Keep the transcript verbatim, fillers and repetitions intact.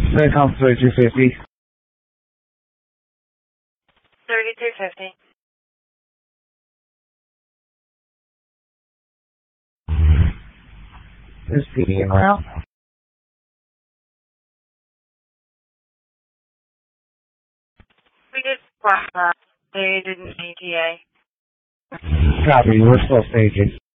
Saycom thirty-two fifty. thirty-two fifty. Is P D en route? We did cross that. They didn't E T A. Copy, we're still staging.